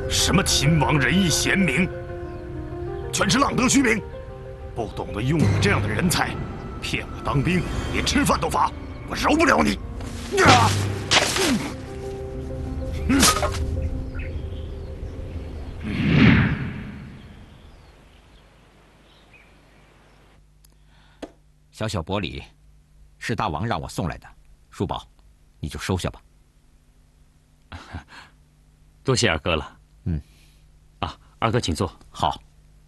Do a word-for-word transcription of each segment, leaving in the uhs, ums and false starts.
什么秦王仁义贤明，全是浪得虚名，不懂得用你这样的人才，骗我当兵，连吃饭都罚，我饶不了你！啊！嗯嗯小小薄礼，是大王让我送来的，叔宝，你就收下吧。 多谢二哥了。 嗯， 啊，二哥请坐。 好。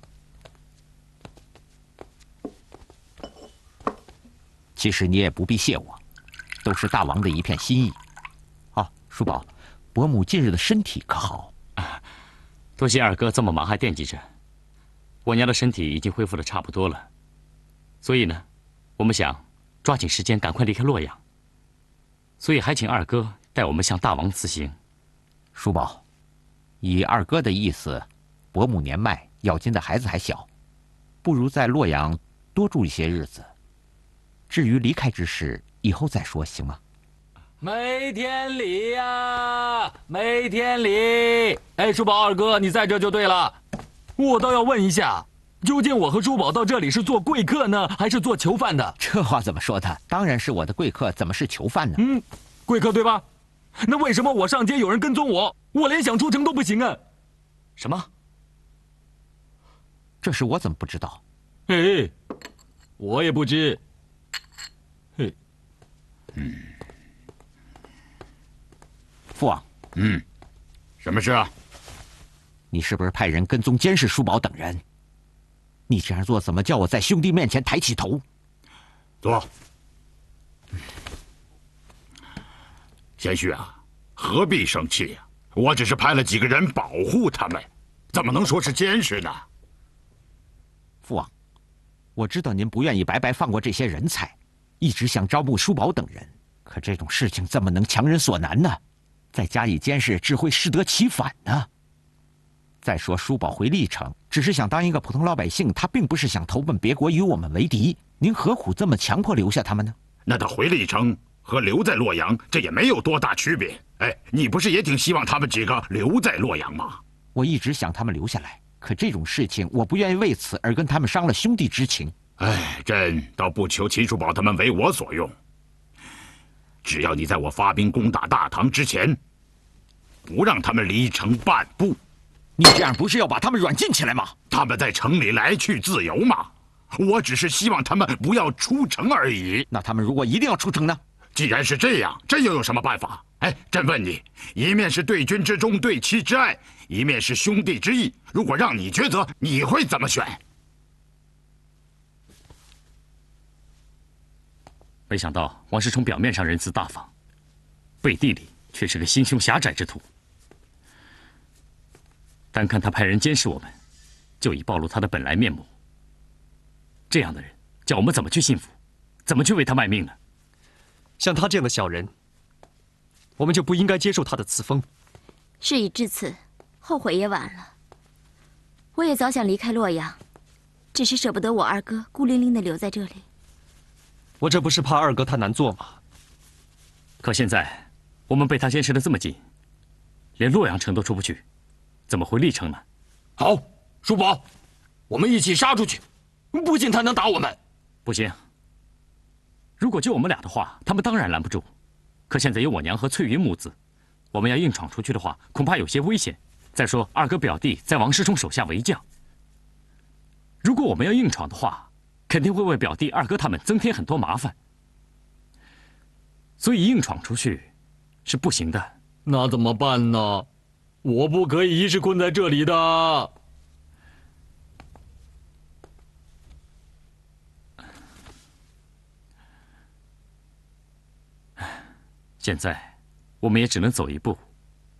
其实你也不必谢我，都是大王的一片心意。哦，叔宝，伯母近日的身体可好？ 啊，多谢二哥这么忙还惦记着。我娘的身体已经恢复的差不多了，所以呢。 我们想抓紧时间赶快离开洛阳，所以还请二哥带我们向大王辞行。 叔宝，以二哥的意思，伯母年迈，要紧的孩子还小，不如在洛阳多住一些日子。至于离开之事，以后再说，行吗？ 梅天礼呀，梅天礼！哎，叔宝二哥，你在这就对了。我倒要问一下。 究竟我和叔宝到这里是做贵客呢，还是做囚犯的？ 这话怎么说的？当然是我的贵客，怎么是囚犯呢？ 嗯，贵客对吧？那为什么我上街有人跟踪我，我连想出城都不行啊？ 什么？ 这事我怎么不知道？ 哎，我也不知。嘿， 嗯， 父王， 嗯，什么事啊？ 你是不是派人跟踪监视叔宝等人？ 你这样做怎么叫我在兄弟面前抬起头？ 坐。贤婿啊，何必生气呀？我只是派了几个人保护他们，怎么能说是监视呢？ 父王，我知道您不愿意白白放过这些人才，一直想招募叔宝等人，可这种事情怎么能强人所难呢？再加以监视，只会适得其反呢。 再说，叔宝回历城，只是想当一个普通老百姓，他并不是想投奔别国与我们为敌。您何苦这么强迫留下他们呢？ 那他回历城和留在洛阳，这也没有多大区别。哎，你不是也挺希望他们几个留在洛阳吗？ 我一直想他们留下来，可这种事情，我不愿意为此而跟他们伤了兄弟之情。 哎，朕倒不求秦叔宝他们为我所用，只要你在我发兵攻打大唐之前，不让他们离城半步。 你这样不是要把他们软禁起来吗？ 他们在城里来去自由嘛。我只是希望他们不要出城而已。 那他们如果一定要出城呢？ 既然是这样，朕又有什么办法？哎，朕问你，一面是对君之忠、对妻之爱，一面是兄弟之义。如果让你抉择，你会怎么选？ 没想到王世充表面上仁慈大方，背地里却是个心胸狭窄之徒。 单看他派人监视我们，就已暴露他的本来面目。这样的人，叫我们怎么去信服，怎么去为他卖命呢？ 像他这样的小人，我们就不应该接受他的赐封。 事已至此，后悔也晚了。我也早想离开洛阳，只是舍不得我二哥孤零零的留在这里。 我这不是怕二哥他难做吗？ 可现在我们被他监视的这么紧，连洛阳城都出不去。 怎么回历城呢？ 好，叔宝，我们一起杀出去，不信他能打我们。 不行，如果就我们俩的话，他们当然拦不住。可现在有我娘和翠云母子，我们要硬闯出去的话，恐怕有些危险。再说二哥表弟在王世充手下为将，如果我们要硬闯的话，肯定会为表弟、二哥他们增添很多麻烦。所以硬闯出去是不行的。 那怎么办呢？ 我不可以一直困在这里的。 现在，我们也只能走一步